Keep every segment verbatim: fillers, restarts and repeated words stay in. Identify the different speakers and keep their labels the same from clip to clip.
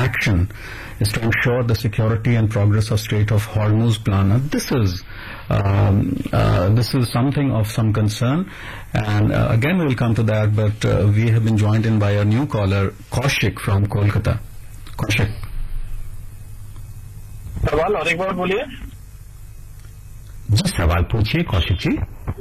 Speaker 1: action is to ensure the security and progress of Strait of Hormuz plan. Now, this is um, uh, this is something of some concern, and uh, again we will come to that. But uh, we have been joined in by a new caller, Kaushik from Kolkata. Kaushik.
Speaker 2: सवाल और एक बार बोलिए।
Speaker 3: जी सवाल पूछिए Kaushik ji.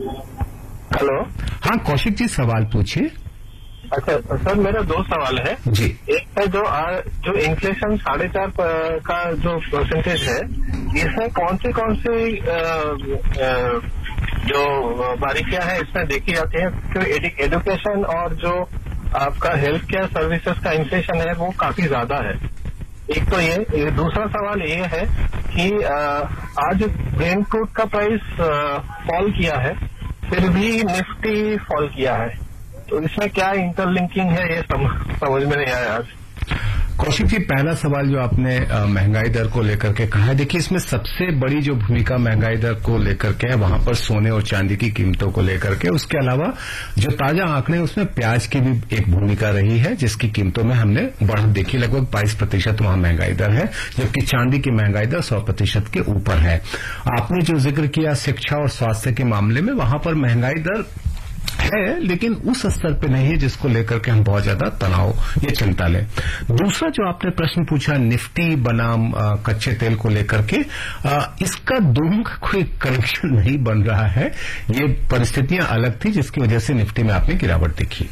Speaker 2: Hello.
Speaker 3: हाँ कौशिक जी सवाल पूछिए।
Speaker 2: अच्छा सर, मेरा दो सवाल है
Speaker 3: जी।
Speaker 2: एक है जो आ, जो इन्फ्लेशन साढ़े चार का जो परसेंटेज है, इसमें कौन सी कौन सी आ, आ, जो बारीकियां हैं इसमें देखी जाती है? क्योंकि एजुकेशन और जो आपका हेल्थ केयर सर्विसेज का इन्फ्लेशन है वो काफी ज्यादा है। एक तो ये, ये दूसरा सवाल ये है कि आ, आज ब्रेन फ्रूट का प्राइस फॉल किया है, फिर भी निफ्टी फॉल किया है, तो इसमें क्या इंटरलिंकिंग है ये सम, समझ में नहीं आया आज।
Speaker 3: कौशिक जी, पहला सवाल जो आपने महंगाई दर को लेकर के कहा है, देखिए इसमें सबसे बड़ी जो भूमिका महंगाई दर को लेकर के है वहां पर सोने और चांदी की कीमतों को लेकर के, उसके अलावा जो ताजा आंकड़े उसमें प्याज की भी एक भूमिका रही है जिसकी कीमतों में हमने बढ़त देखी, लगभग बाईस प्रतिशत वहां महंगाई दर है, जबकि चांदी की महंगाई दर सौ प्रतिशत के ऊपर है। आपने जो जिक्र किया शिक्षा और स्वास्थ्य के मामले में, वहां पर महंगाई दर है लेकिन उस स्तर पे नहीं है जिसको लेकर के हम बहुत ज्यादा तनाव या चिंता लें। दूसरा जो आपने प्रश्न पूछा निफ्टी बनाम कच्चे तेल को लेकर के, आ, इसका दोनों का कोई कनेक्शन नहीं बन रहा है, ये परिस्थितियां अलग थी जिसकी वजह से निफ्टी में आपने गिरावट देखी।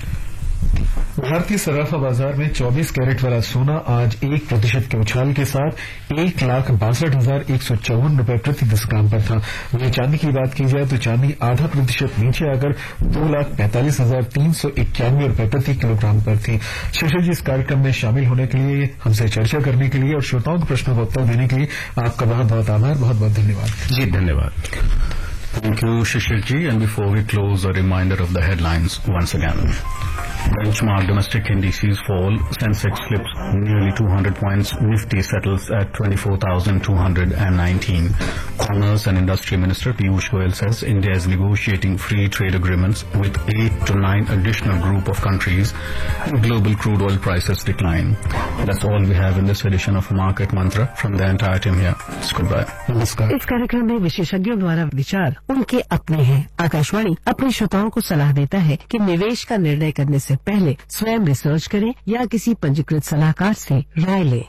Speaker 4: भारतीय सराफा बाजार में चौबीस कैरेट वाला सोना आज एक प्रतिशत के उछाल के साथ एक लाख बासठ हजार एक सौ चौवन रूपये प्रति दस ग्राम पर था। वहीं चांदी की बात की जाए तो चांदी आधा प्रतिशत नीचे आकर दो लाख पैंतालीस हजार तीन सौ इक्यानवे रूपये प्रति किलोग्राम पर थी। शेषर जी, इस कार्यक्रम में शामिल होने के लिए, हमसे चर्चा करने के लिए और श्रोताओं के प्रश्नों का उत्तर देने के लिए आपका बहुत बहुत आभार, बहुत बहुत धन्यवाद।
Speaker 3: जी धन्यवाद।
Speaker 1: Thank you, Shishir ji. And before we close, a reminder of the headlines once again. Benchmark domestic indices fall. Sensex slips nearly two hundred points. Nifty settles at twenty-four thousand two hundred nineteen. Commerce and Industry Minister Piyush Goyal says India is negotiating free trade agreements with eight to nine additional group of countries, and global crude oil prices decline. That's all we have in this edition of Market Mantra. From the entire team here, it's goodbye.
Speaker 4: नमस्कार।
Speaker 5: इस कार्यक्रम में विशेषज्ञों द्वारा विचार उनके अपने हैं। आकाशवाणी अपने श्रोताओं को सलाह देता है कि निवेश का निर्णय करने से पहले स्वयं रिसर्च करें या किसी पंजीकृत सलाहकार से राय लें।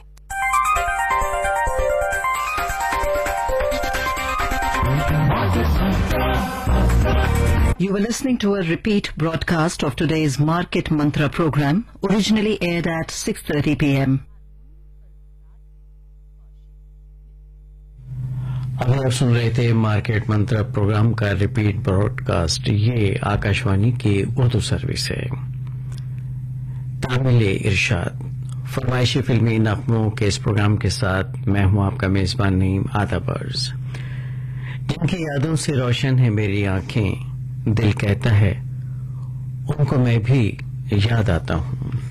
Speaker 5: You were listening to a repeat broadcast of today's Market Mantra program, originally aired at six thirty p m
Speaker 6: अभी आप सुन रहे थे मार्केट मंत्र प्रोग्राम का रिपीट ब्रॉडकास्ट। ये आकाशवाणी की उर्दू सर्विस है। तामिल इरशाद फरमाइशी फिल्मी नगमों के इस प्रोग्राम के साथ मैं हूं आपका मेजबान नईम आदाबर्ज। जिनकी यादों से रोशन है मेरी आंखें, दिल कहता है उनको मैं भी याद आता हूं।